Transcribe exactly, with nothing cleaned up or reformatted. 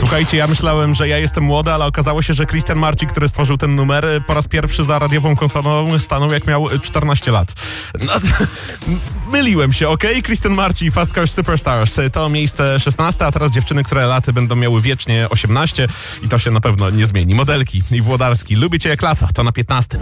Słuchajcie, ja myślałem, że ja jestem młody, ale okazało się, że Christian Marci, który stworzył ten numer, po raz pierwszy za radiową konsolą stanął jak miał czternaście lat. No, myliłem się, okej? Okay? Christian Marci i Fast Car Superstars to miejsce szesnaste, a teraz dziewczyny, które laty będą miały wiecznie osiemnaście i to się na pewno nie zmieni. Modelki i Włodarski, lubię cię jak lato, to na piętnastym.